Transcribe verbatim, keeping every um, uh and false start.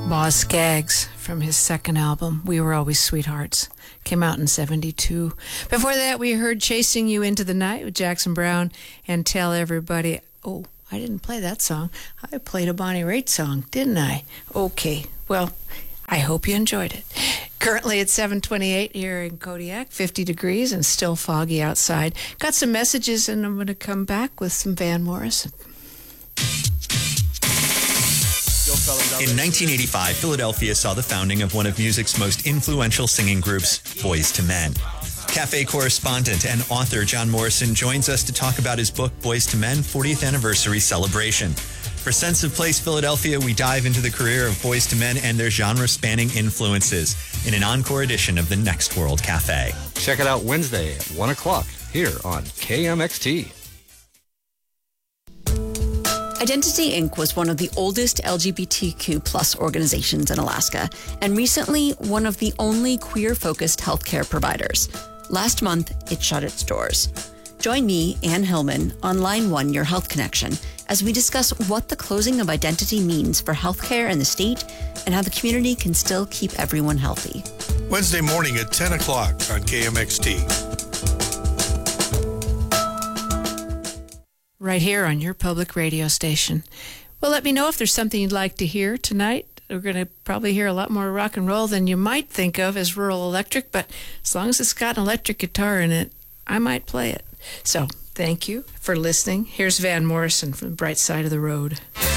Boz Scaggs from his second album, We Were Always Sweethearts. Came out in seventy-two. Before that, we heard Chasing You Into the Night with Jackson Browne and Tell Everybody. Oh, I didn't play that song. I played a Bonnie Raitt song, didn't I? Okay, well, I hope you enjoyed it. Currently it's seven twenty-eight here in Kodiak, fifty degrees and still foggy outside. Got some messages and I'm going to come back with some Van Morrison. In nineteen eighty-five, Philadelphia saw the founding of one of music's most influential singing groups, Boyz two Men. Cafe correspondent and author John Morrison joins us to talk about his book, Boyz two Men, fortieth Anniversary Celebration. For Sense of Place Philadelphia, we dive into the career of Boyz two Men and their genre-spanning influences in an encore edition of the Next World Cafe. Check it out Wednesday at one o'clock here on K M X T. Identity Incorporated was one of the oldest L G B T Q plus organizations in Alaska, and recently one of the only queer-focused healthcare providers. Last month, it shut its doors. Join me, Ann Hillman, on Line one, Your Health Connection, as we discuss what the closing of Identity means for healthcare in the state and how the community can still keep everyone healthy. Wednesday morning at ten o'clock on K M X T. Right here on your public radio station. Well, let me know if there's something you'd like to hear tonight. We're going to probably hear a lot more rock and roll than you might think of as rural electric, but as long as it's got an electric guitar in it, I might play it. So, thank you for listening. Here's Van Morrison from the Bright Side of the Road.